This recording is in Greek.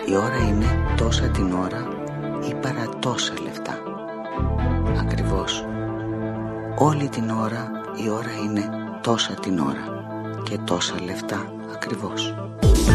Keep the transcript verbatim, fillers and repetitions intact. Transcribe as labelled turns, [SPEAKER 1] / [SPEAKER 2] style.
[SPEAKER 1] Η ώρα είναι τόσα την ώρα ή παρά τόσα λεφτά? Ακριβώς. Όλη την ώρα η ώρα είναι τόσα την ώρα και τόσα λεφτά ακριβώς.